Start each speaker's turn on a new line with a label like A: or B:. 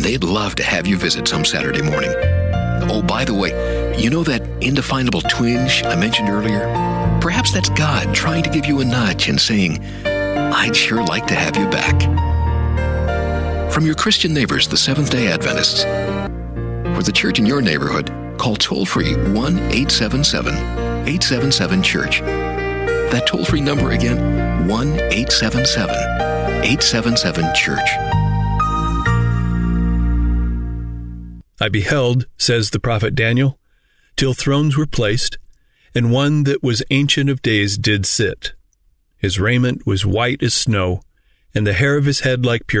A: and they'd love to have you visit some Saturday morning. Oh, by the way, you know that indefinable twinge I mentioned earlier? Perhaps that's God trying to give you a nudge and saying, I'd sure like to have you back. From your Christian neighbors, the Seventh-day Adventists, or the church in your neighborhood, call toll-free 1-877-877-CHURCH. That toll-free number again, 1-877-877-CHURCH.
B: I beheld, says the prophet Daniel, till thrones were placed, and one that was ancient of days did sit. His raiment was white as snow, and the hair of his head like pure